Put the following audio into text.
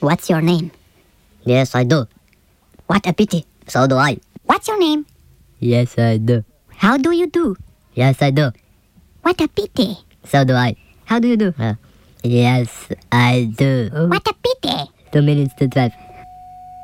What's your name? Yes, I do. What a pity. So do I. What's your name? Yes, I do. How do you do? Yes, I do. What a pity. So do I. How do you do? Yes, I do. What a pity. 2 minutes to 12.